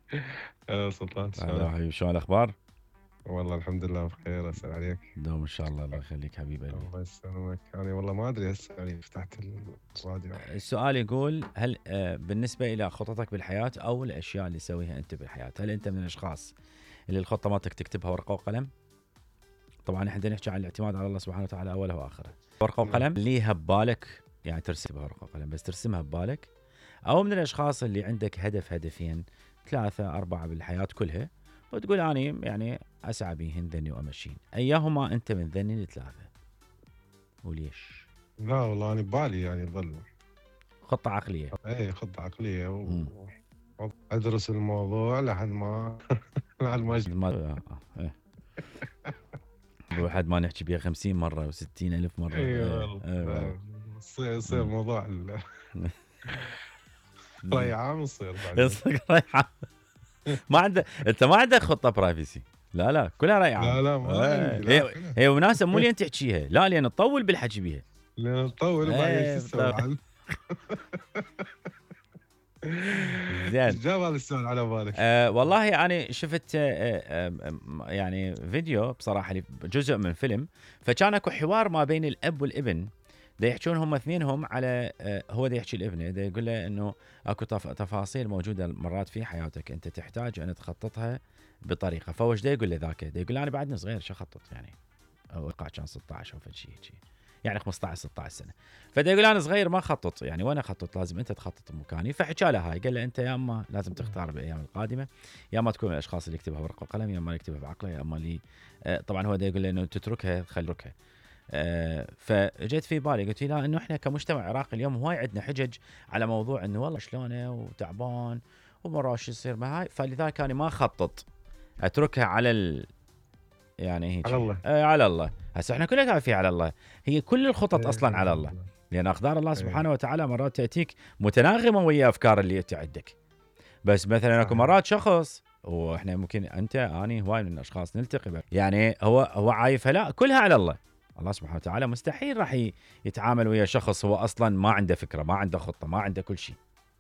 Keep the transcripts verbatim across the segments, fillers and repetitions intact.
يا سلطان هلا شلونك؟ حبيبي، شلون الاخبار؟ والله الحمد لله بخير، اسال عليك. دوم ان شاء الله. الله يخليك حبيب قلبي. الله يسلمك، يعني والله ما ادري هسه يعني فتحت الراديو. السؤال يقول هل آه، بالنسبه الى خططك بالحياه او الاشياء اللي تسويها انت بالحياه، هل انت من الاشخاص اللي الخطه مالتك تكتبها ورقه وقلم؟ طبعا احنا نحكي عن الاعتماد على الله سبحانه وتعالى اولها واخرها. ورقه نعم. وقلم ليها ببالك، يعني ترسمها ورقه وقلم بس ترسمها ببالك، او من الاشخاص اللي عندك هدف هدفين ثلاثه اربعه بالحياه كلها وتقول اني يعني اسعى بيهن ذني وامشين، ايهما انت من ذني الثلاثه وليش؟ لا والله انا ببالي يعني ظل خطه عقليه. اي خطه عقليه امم وادرس الموضوع لحد ما لحد ما أجي. ما آه، آه، إيه. الواحد ما نحكي بيها خمسين مرة وستين ألف مرة. اي ايه والله ايه والله. لا، يصير يصير مم. موضوع ال- زين. رأي عام يصير بعدين. يصدق رأي عام. ما عنده، انت ما عندك خطة برايفسي. لا لا كلها رأي عام. لا لا ما ايه. عندي، لا هي كله هي مناسب مو لين تحكيها، لا لين تطول بالحكي بيها. لان نطول وبعدين شو ايه تسوي بالضبط. بعد؟ ايش زين. جاب هذا السؤال على بالك؟ أه والله انا شفت أه أه أه يعني فيديو بصراحة جزء من فيلم، فكان اكو حوار ما بين الاب والابن، دا يحجون هم اثنينهم على آه، هو دا يحكي لابنه، دا يقول له انه اكو تف... تفاصيل موجوده مرات في حياتك انت تحتاج ان تخططها بطريقه، فهو ايش دا يقول له ذاك؟ دا يقول له انا بعدني صغير شو اخطط يعني، او وقع كان ستة عشر او شيء شيء يعني خمسة عشر ستة عشر سنه، فدا يقول انا صغير ما اخطط يعني، وانا اخطط لازم انت تخطط بمكاني، فحكى له هاي قال له انت يا اما لازم تختار بالايام القادمه، يا اما تكون من الاشخاص اللي يكتبها ورقه وقلم، يا اما يكتبها بعقله، يا اما اللي آه، طبعا هو دا يقول له انه تتركها خليك. آه فجيت في بالي قلت لا انه احنا كمجتمع عراقي اليوم هواي عندنا حجج على موضوع انه والله شلونه وتعبان ومراش يصير معاي، فلذلك انا ما اخطط اتركها على ال... يعني هيك على الله. آه على الله. هسه احنا كلنا عارفين على الله، هي كل الخطط اصلا على الله، إيه. لان اقدار الله إيه. سبحانه وتعالى مرات تاتيك متناغمه ويا افكار اللي انت عندك، بس مثلا اكو صحيح. مرات شخص واحنا ممكن انت اني هواي من الاشخاص نلتقي به. يعني هو هو عايفها لا كلها على الله، الله سبحانه وتعالى مستحيل راح ي- يتعامل ويا شخص هو اصلا ما عنده فكره، ما عنده خطه، ما عنده كل شيء.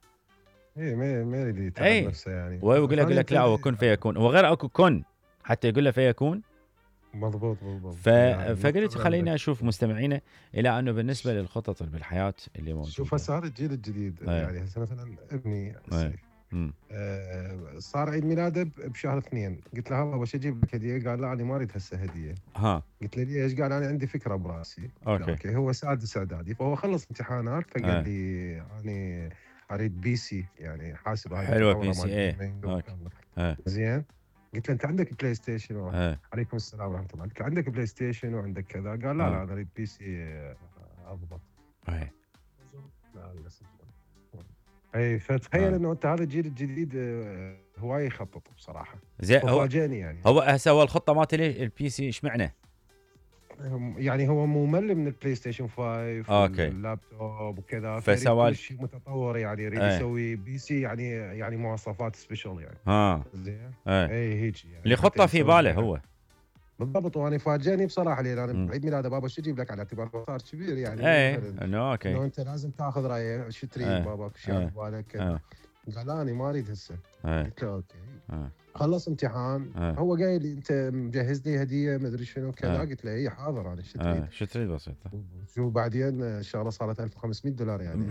ايه ما ما يريد يتعب اي نفسه يعني. وهو يقول لك يقول ثانيا لك لا هو كن فيكون، هو غير اكو كن حتى يقول له فيكون. مضبوط مضبوط ف... يعني فقلت النقطة خليني عندك. اشوف مستمعينا الى انه بالنسبه للخطط اللي بالحياه اللي شوف موجوده. هسه هذا الجيل الجديد ايه يعني هسه مثلا ابني ايه سيف امم آه صار عيد ميلاده ب- بشهر اثنين، قلت له بابا شو اجيب لك هديه؟ قال لا انا ما اريد هسه هديه. ها قلت له ليش؟ قال انا عندي فكره براسي. قلت له اوكي اوكي. هو سادس اعدادي فهو خلص امتحانات، فقال ايه لي انا اريد بي سي يعني حاسب هاي حلوه بي المطوره سي مال ايه جيمنج اوكي وكذا. ايه زين. قلت له انت عندك بلاي ستيشن؟ ايه عليكم السلام ورحمه الله. قلت له عندك بلاي ستيشن وعندك كذا؟ قال لا اه لا انا اريد بي سي آه، اضبط. ايه لا للاسف. اي فتخيل اه انه انت هذا الجيل الجديد آه، هواي يخطط بصراحه. زين. هو وفاجئني يعني. هو هسه هو الخطه مالته ليش البي سي ايش معنى؟ يعني هو ممل من البلاي ستيشن خمسة اوكي واللابتوب وكذا، فيريد فسوى كل لك شيء متطور يعني، يريد ايه يسوي بي سي يعني يعني مواصفات سبيشال يعني. ها زين. ايه اي هيك اللي يعني حتى خطه في يسوي باله لك. هو. بالضبط. وانا فاجئني بصراحه لان انا امم بعيد ميلاده بابا شو اجيب لك، على اعتبار هو صار كبير يعني مو ايه مثلا انه اوكي انه انت لازم تاخذ رايه شو تريد ايه بابا، شو على ايه بالك كذا. ايه قال لا انا ما اريد هسه. ايه قلت له اوكي. ايه خلص امتحان ايه هو قايل لي انت مجهز لي هديه مدري شنو كذا. ايه قلت له اي حاضر انا شو تريد. ايه شو تريد بسيطه. شو بعدين الشغله صارت ألف وخمسمئة دولار يعني.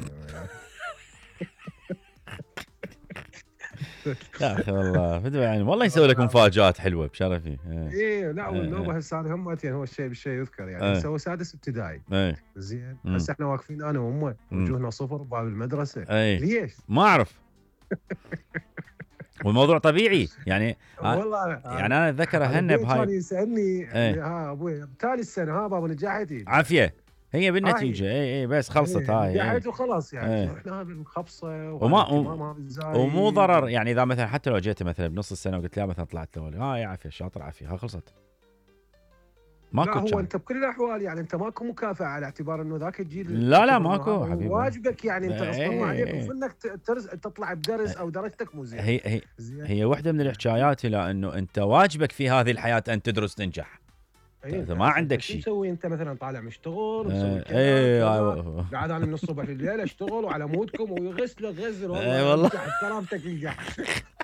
يا اخي والله بدو يعني والله يسوي لك والله العظيم. مفاجات حلوه بشرفي. ايه ايه لا ايه والنوبه هسه هذه همتين، هو الشيء بالشيء يذكر يعني. ايه هسه هو سادس ابتدائي. ايه زين. امم هسه احنا واقفين انا وامه امم وجوهنا صفر بباب المدرسه. ايه ليش؟ ما اعرف. والموضوع طبيعي يعني آه والله يعني انا انا اتذكر أنا اهنب ابوي كان هاي. يسالني ايه ها ابوي بتالي السنه ها بابا نجحت؟ عافيه هي ها هي. بالنتيجه اي اي بس خلصت ايه هاي اي نجحت وخلاص يعني. اي شو احنا هذا الخبصه وهذا وما الاهتمام هذا ومو الزايد ضرر و... يعني، اذا مثلا حتى لو جيت مثلا بنص السنه وقلت لا مثلا طلعت الاول ها يا عافيه شاطر عافيه ها خلصت لا ماكو هو كان. انت بكل الاحوال يعني انت ماكو مكافاه، على اعتبار انه ذاك الجيل لا لا يعتبر انه هذا ماكو هو حبيبي. واجبك يعني، انت غصبا ما عليك اي المفروض انك ت- ترز... تطلع بدرس او درجتك مو زينه. هي هي زين. هي واحده من الحكايات الى انه انت واجبك في هذه الحياه ان تدرس تنجح، اي انت اذا ما هسه انت عندك شو شيء. مسوي؟ انت مثلا طالع مشتغل ومسوي كذا اي كذا، اي قاعد انا من الصبح لليل اشتغل وعلى مودكم ويغسل غزل اي والله والله. انجح بكرامتك انجح.